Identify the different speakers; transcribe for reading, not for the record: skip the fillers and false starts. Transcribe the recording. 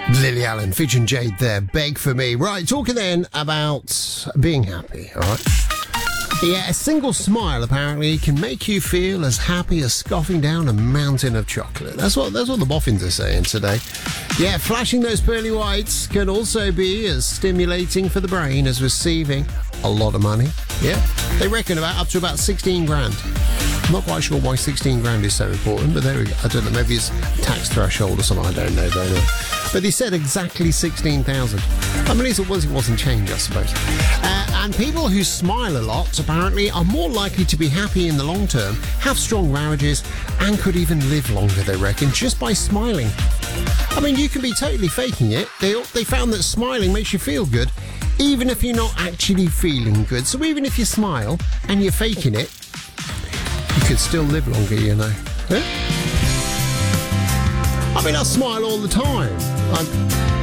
Speaker 1: Lily Allen, Fidge and Jade there, Beg for Me. Right, talking then about being happy, all right? Yeah, a single smile apparently can make you feel as happy as scoffing down a mountain of chocolate. That's what the boffins are saying today. Yeah, flashing those pearly whites can also be as stimulating for the brain as receiving a lot of money. Yeah, they reckon up to about 16 grand. I'm not quite sure why 16 grand is so important, but there we go. I don't know, maybe it's tax threshold or something. I don't know. But he said exactly 16,000. I mean, it wasn't change, I suppose. And people who smile a lot, apparently, are more likely to be happy in the long term, have strong marriages, and could even live longer, they reckon, just by smiling. I mean, you can be totally faking it. They found that smiling makes you feel good, even if you're not actually feeling good. So even if you smile and you're faking it, you could still live longer, you know. Yeah? I mean, I smile all the time.